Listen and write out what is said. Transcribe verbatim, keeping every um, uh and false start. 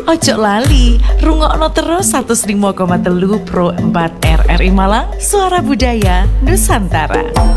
Ojo lali, rungokno terus seratus lima koma telu Pro empat R R I Malang, Suara Budaya Nusantara.